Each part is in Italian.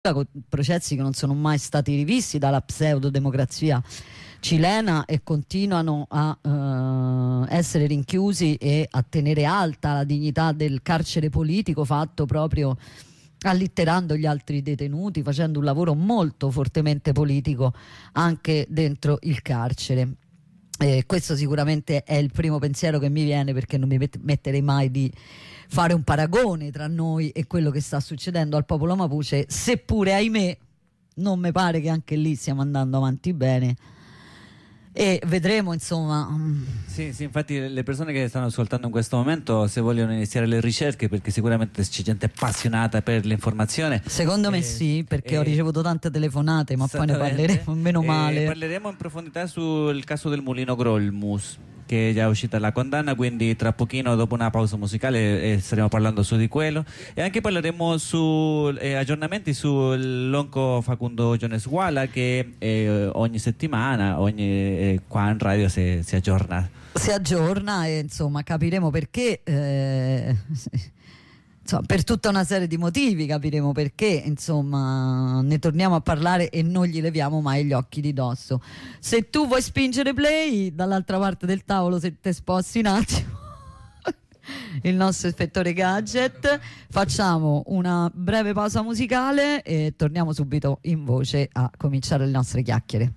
con processi che non sono mai stati rivisti dalla pseudodemocrazia cilena e continuano a essere rinchiusi e a tenere alta la dignità del carcere politico, fatto proprio allitterando gli altri detenuti, facendo un lavoro molto fortemente politico anche dentro il carcere. Questo sicuramente è il primo pensiero che mi viene, perché non mi metterei mai di fare un paragone tra noi e quello che sta succedendo al popolo mapuche, seppure ahimè non mi pare che anche lì stiamo andando avanti bene. E vedremo, insomma. Sì, infatti le persone che stanno ascoltando in questo momento, se vogliono iniziare le ricerche, perché sicuramente c'è gente appassionata per l'informazione, secondo me sì, perché ho ricevuto tante telefonate, ma poi ne parleremo, meno male. Parleremo in profondità sul caso del mulino Grolmus, che è già uscita la condanna, quindi tra pochino, dopo una pausa musicale, staremo parlando su di quello, e anche parleremo su aggiornamenti sull'onco Facundo Jones Wala, che ogni settimana, qua in radio si aggiorna e insomma capiremo perché, insomma, per tutta una serie di motivi capiremo perché, insomma, ne torniamo a parlare e non gli leviamo mai gli occhi di dosso. Se tu vuoi spingere play dall'altra parte del tavolo, se te sposti un attimo il nostro ispettore gadget, facciamo una breve pausa musicale e torniamo subito in voce a cominciare le nostre chiacchiere.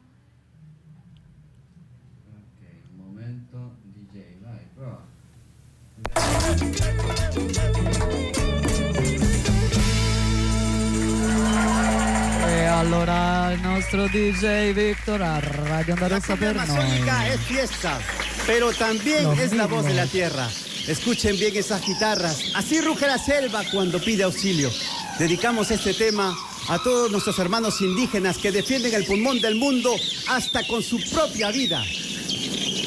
E allora il nostro DJ Víctor a Radio Onda Rossa per noi. La amazónica es fiesta, pero también es la voz de la tierra. Escuchen bien esas guitarras. Así ruge la selva cuando pide auxilio. Dedicamos este tema a todos nuestros hermanos indígenas que defienden el pulmón del mundo hasta con su propia vida.